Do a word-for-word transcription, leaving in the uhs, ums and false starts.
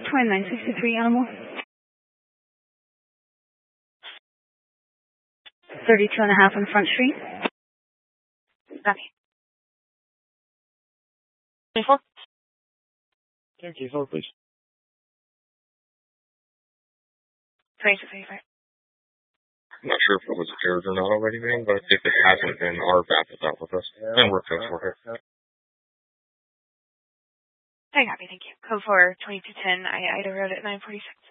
twenty-nine sixty-three animal. thirty-two and a half on Front Street. Copy. twenty-four? twenty-four, please. twenty-two thirty-five. I'm not sure if it was aired or not already, man, but if it hasn't, then our back is out with us. And we're code for here. I copy, thank you. Code for twenty-two ten, I Ida Road at nine forty-six.